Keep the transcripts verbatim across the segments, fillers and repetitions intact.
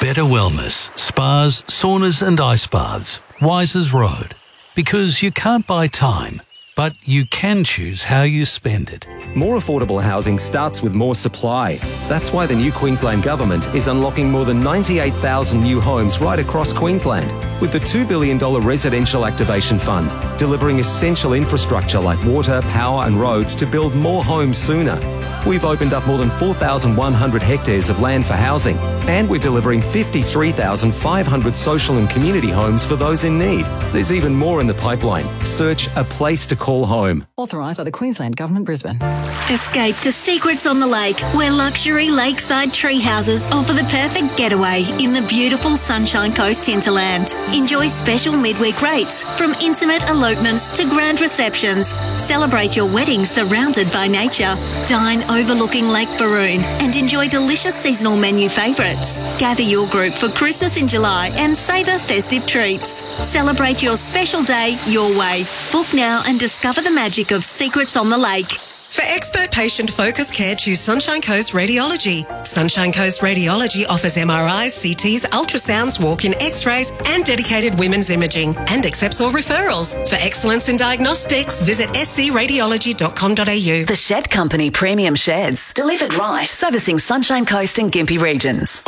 Better Wellness, spas, saunas and ice baths, Wisers Road. Because you can't buy time, but you can choose how you spend it. More affordable housing starts with more supply. That's why the new Queensland Government is unlocking more than ninety-eight thousand new homes right across Queensland, with the two billion dollars Residential Activation Fund, delivering essential infrastructure like water, power and roads to build more homes sooner. We've opened up more than four thousand one hundred hectares of land for housing, and we're delivering fifty-three thousand five hundred social and community homes for those in need. There's even more in the pipeline. Search A Place to Call Home. Authorised by the Queensland Government, Brisbane. Escape to Secrets on the Lake, where luxury lakeside tree houses offer the perfect getaway in the beautiful Sunshine Coast hinterland. Enjoy special midweek rates, from intimate elopements to grand receptions. Celebrate your wedding surrounded by nature. Dine overlooking Lake Baroon and enjoy delicious seasonal menu favourites. Gather your group for Christmas in July and savour festive treats. Celebrate your special day your way. Book now and discover the magic of Secrets on the Lake. For expert patient focused care, choose Sunshine Coast Radiology. Sunshine Coast Radiology offers M R Is, C Ts, ultrasounds, walk-in x-rays and dedicated women's imaging, and accepts all referrals. For excellence in diagnostics, visit s c radiology dot com dot a u. The Shed Company Premium Sheds. Delivered right. Servicing Sunshine Coast and Gympie regions.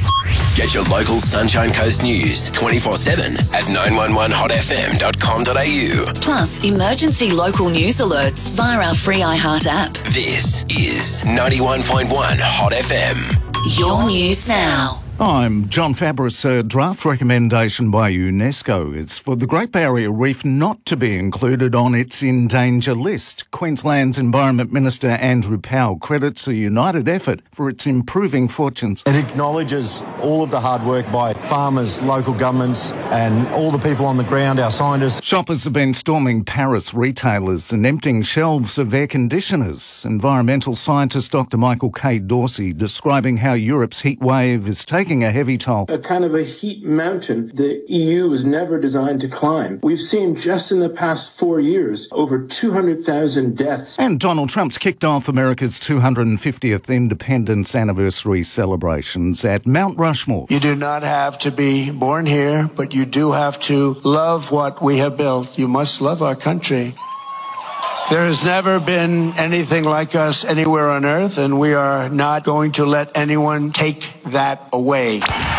Get your local Sunshine Coast news twenty-four seven at nine one one hot f m dot com dot a u. Plus, emergency local news alerts via our free iHeart app. This is ninety-one point one Hot F M. Your news now. I'm John Fabris. A draft recommendation by UNESCO is for the Great Barrier Reef not to be included on its in danger list. Queensland's Environment Minister Andrew Powell credits a united effort for its improving fortunes. It acknowledges all of the hard work by farmers, local governments and all the people on the ground, our scientists. Shoppers have been storming Paris retailers and emptying shelves of air conditioners. Environmental scientist Doctor Michael K. Dorsey describing how Europe's heat wave is taking a heavy toll. A kind of a heat mountain the E U was never designed to climb. We've seen just in the past four years over two hundred thousand deaths. And Donald Trump's kicked off America's two hundred fiftieth independence anniversary celebrations at Mount Rushmore. You do not have to be born here, but you do have to love what we have built. You must love our country. There has never been anything like us anywhere on earth, and we are not going to let anyone take that away.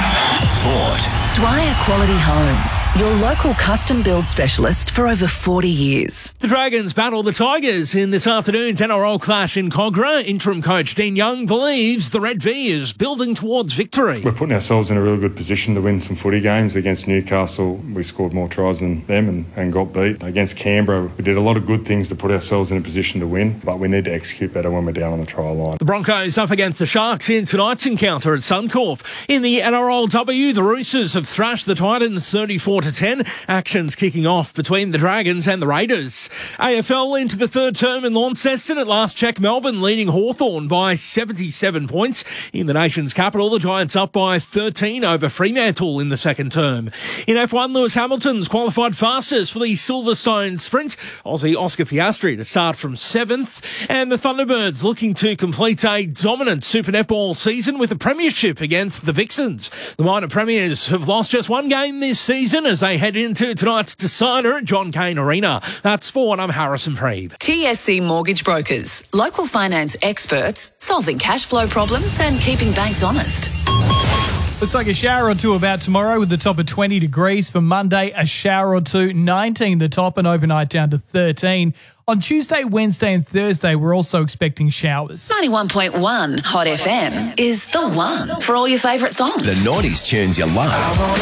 Sport. Dwyer Quality Homes, your local custom build specialist for over forty years. The Dragons battle the Tigers in this afternoon's N R L clash in Cogra. Interim coach Dean Young believes the Red V is building towards victory. We're putting ourselves in a really good position to win some footy games. Against Newcastle, we scored more tries than them and, and got beat. Against Canberra, we did a lot of good things to put ourselves in a position to win, but we need to execute better when we're down on the trial line. The Broncos up against the Sharks in tonight's encounter at Suncorp. In the N R L W, the Roosters have thrashed the Titans thirty-four to ten. Actions kicking off between the Dragons and the Raiders. A F L into the third term in Launceston. At last check, Melbourne leading Hawthorn by seventy-seven points. In the nation's capital, the Giants up by thirteen over Fremantle in the second term. In F one, Lewis Hamilton's qualified fastest for the Silverstone Sprint. Aussie Oscar Piastri to start from seventh. And the Thunderbirds looking to complete a dominant Super Netball season with a premiership against the Vixens. The minor premiers have lost just one game this season as they head into tonight's decider at John Cain Arena. That's Sport. I'm Harrison Preeve. T S C Mortgage Brokers, local finance experts, solving cash flow problems and keeping banks honest. Looks like a shower or two about tomorrow with the top of twenty degrees. For Monday, a shower or two, nineteen the top, and overnight down to thirteen. On Tuesday, Wednesday and Thursday, we're also expecting showers. ninety-one point one Hot F M is the one for all your favourite songs. The nineties tunes you love.